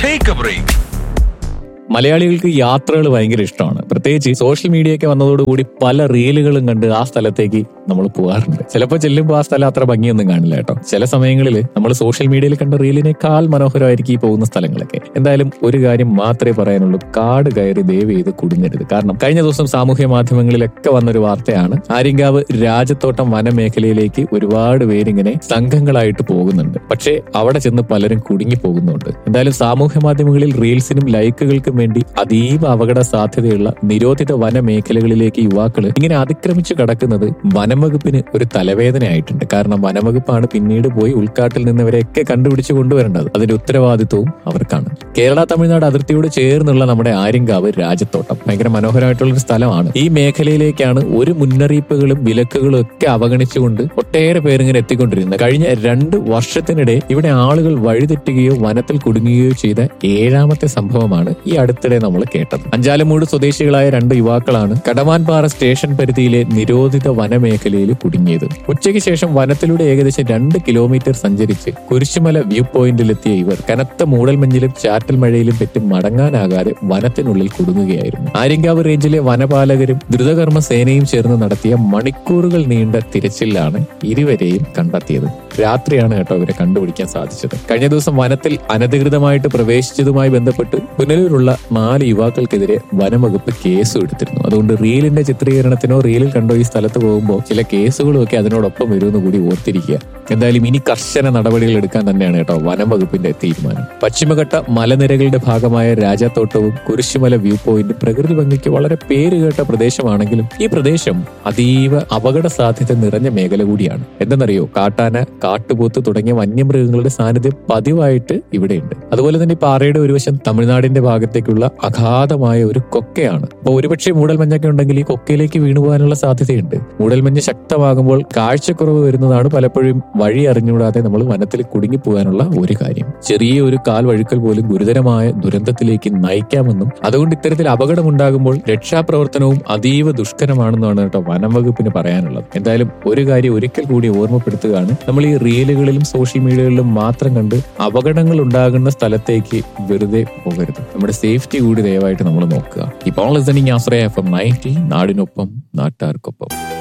Take a break. മലയാളികൾക്ക് യാത്രകൾ ഭയങ്കര ഇഷ്ടമാണ്. പ്രത്യേകിച്ച് സോഷ്യൽ മീഡിയ ഒക്കെ വന്നതോടുകൂടി പല റീലുകളും കണ്ട് ആ സ്ഥലത്തേക്ക് നമ്മൾ പോകാറുണ്ട്. ചിലപ്പോൾ ചെല്ലുമ്പോൾ ആ സ്ഥലം അത്ര ഭംഗിയൊന്നും കാണില്ല കേട്ടോ. ചില സമയങ്ങളിൽ നമ്മൾ സോഷ്യൽ മീഡിയയിൽ കണ്ട റീലിനേക്കാൾ മനോഹരമായിരിക്കും ഈ പോകുന്ന സ്ഥലങ്ങളൊക്കെ. എന്തായാലും ഒരു കാര്യം മാത്രമേ പറയാനുള്ളൂ, കാട് കയറി ദയവ് ചെയ്ത് കുടുങ്ങരുത്. കാരണം കഴിഞ്ഞ ദിവസം സാമൂഹ്യ മാധ്യമങ്ങളിലൊക്കെ വന്നൊരു വാർത്തയാണ്, ആര്യങ്കാവ് രാജത്തോട്ടം വനമേഖലയിലേക്ക് ഒരുപാട് പേരിങ്ങനെ സംഘങ്ങളായിട്ട് പോകുന്നുണ്ട്. പക്ഷേ അവിടെ ചെന്ന് പലരും കുടുങ്ങി പോകുന്നുണ്ട്. എന്തായാലും സാമൂഹ്യ മാധ്യമങ്ങളിൽ റീൽസിനും ലൈക്കുകൾക്കും വേണ്ടി അതീവ അപകട സാധ്യതയുള്ള നിരോധിത വനമേഖലകളിലേക്ക് യുവാക്കൾ ഇങ്ങനെ അതിക്രമിച്ചു കടക്കുന്നത് വനംവകുപ്പിന് ഒരു തലവേദനയായിട്ടുണ്ട്. കാരണം വനംവകുപ്പാണ് പിന്നീട് പോയി ഉൾക്കാട്ടിൽ നിന്നവരെയൊക്കെ കണ്ടുപിടിച്ചു കൊണ്ടുവരേണ്ടത്. അതിന്റെ ഉത്തരവാദിത്വവും അവർക്കാണ്. കേരള തമിഴ്നാട് അതിർത്തിയോട് ചേർന്നുള്ള നമ്മുടെ ആര്യങ്കാവ് രാജത്തോട്ടം ഭയങ്കര മനോഹരമായിട്ടുള്ളൊരു സ്ഥലമാണ്. ഈ മേഖലയിലേക്കാണ് ഒരു മുന്നറിയിപ്പുകളും വിലക്കുകളും ഒക്കെ അവഗണിച്ചുകൊണ്ട് ഒട്ടേറെ പേരിങ്ങനെ എത്തിക്കൊണ്ടിരുന്നത്. കഴിഞ്ഞ 2 വർഷത്തിനിടെ ഇവിടെ ആളുകൾ വഴിതെറ്റുകയോ വനത്തിൽ കുടുങ്ങുകയോ ചെയ്ത 7ാമത്തെ സംഭവമാണ് ഈ അടുത്തിടെ നമ്മൾ കേട്ടത്. അഞ്ചാലമൂട് സ്വദേശികളായ 2 യുവാക്കളാണ് കടവാൻപാറ സ്റ്റേഷൻ പരിധിയിലെ നിരോധിത വനമേഖലയിൽ കുടുങ്ങിയത്. ഉച്ചയ്ക്ക് ശേഷം വനത്തിലൂടെ ഏകദേശം 2 കിലോമീറ്റർ സഞ്ചരിച്ച് കുരിശുമല വ്യൂ പോയിന്റിലെത്തിയ ഇവർ കനത്ത മൂടൽമഞ്ഞിലും ചാറ്റൽ മഴയിലും പെറ്റ് മടങ്ങാനാകാതെ വനത്തിനുള്ളിൽ കുടുങ്ങുകയായിരുന്നു. ആര്യങ്കാവ് റേഞ്ചിലെ വനപാലകരും ദ്രുതകർമ്മ സേനയും ചേർന്ന് നടത്തിയ മണിക്കൂറുകൾ നീണ്ട തിരച്ചിലാണ് ഇരുവരെയും കണ്ടെത്തിയത്. രാത്രിയാണ് കേട്ടോ ഇവരെ കണ്ടുപിടിക്കാൻ സാധിച്ചത്. കഴിഞ്ഞ ദിവസം വനത്തിൽ അനധികൃതമായിട്ട് പ്രവേശിച്ചതുമായി ബന്ധപ്പെട്ട് പുനലൂരുള്ള 4 യുവാക്കൾക്കെതിരെ വനംവകുപ്പ് കേസും എടുത്തിരുന്നു. അതുകൊണ്ട് റീലിന്റെ ചിത്രീകരണത്തിനോ റീലിൽ കണ്ടോ ഈ സ്ഥലത്ത് പോകുമ്പോൾ ചില കേസുകളും ഒക്കെ അതിനോടൊപ്പം വരുമെന്ന് കൂടി ഓർത്തിരിക്കുക. എന്തായാലും ഇനി കർശന നടപടികൾ എടുക്കാൻ തന്നെയാണ് കേട്ടോ വനംവകുപ്പിന്റെ തീരുമാനം. പശ്ചിമഘട്ട മലനിരകളുടെ ഭാഗമായ രാജാത്തോട്ടവും കുരിശുമല വ്യൂ പോയിന്റും പ്രകൃതി ഭംഗിക്ക് വളരെ പേരുകേട്ട പ്രദേശമാണെങ്കിലും ഈ പ്രദേശം അതീവ അപകട സാധ്യത നിറഞ്ഞ മേഖല കൂടിയാണ്. എന്തെന്നറിയോ, കാട്ടാന, കാട്ടുപോത്ത് തുടങ്ങിയ വന്യമൃഗങ്ങളുടെ സാന്നിധ്യം പതിവായിട്ട് ഇവിടെയുണ്ട്. അതുപോലെ തന്നെ ഈ പാറയുടെ ഒരു വശം തമിഴ്നാടിന്റെ ഭാഗത്തേക്കുള്ള അഗാധമായ ഒരു കൊക്കയാണ്. അപ്പോൾ ഒരുപക്ഷെ മൂടൽമഞ്ഞൊക്കെ ഉണ്ടെങ്കിൽ ഈ കൊക്കയിലേക്ക് വീണുപോകാനുള്ള സാധ്യതയുണ്ട്. മൂടൽമഞ്ഞ് ശക്തമാകുമ്പോൾ കാഴ്ചക്കുറവ് വരുന്നതാണ് പലപ്പോഴും വഴി അറിഞ്ഞുകൂടാതെ നമ്മൾ വനത്തിൽ കുടുങ്ങിപ്പോകാനുള്ള ഒരു കാര്യം. ചെറിയ ഒരു കാൽ വഴുക്കൽ പോലും ഗുരുതരമായ ദുരന്തത്തിലേക്ക് നയിക്കാമെന്നും അതുകൊണ്ട് ഇത്തരത്തിൽ അപകടമുണ്ടാകുമ്പോൾ രക്ഷാപ്രവർത്തനവും അതീവ ദുഷ്കരമാണെന്നാണ് കേട്ടോ വനം വകുപ്പിന് പറയാനുള്ളത്. എന്തായാലും ഒരു കാര്യം ഒരിക്കൽ കൂടി ഓർമ്മപ്പെടുത്തുകയാണ്, നമ്മൾ ഈ റീലുകളിലും സോഷ്യൽ മീഡിയകളിലും മാത്രം കണ്ട് അപകടങ്ങൾ ഉണ്ടാകുന്ന സ്ഥലത്തേക്ക് വെറുതെ പോകരുത്. നമ്മുടെ സേഫ്റ്റി കൂടി ദയവായിട്ട് നമ്മൾ നോക്കുക. ഇപ്പോൾ ലിസണിങ് ആശ്രയ FM 90 നാടിനൊപ്പം നാട്ടാർക്കൊപ്പം.